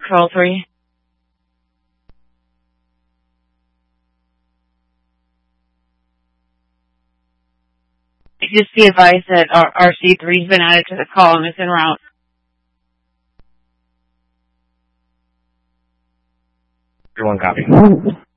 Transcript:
Control 3. Just be advised that our RC3's been added to the call and is en route. Everyone copy.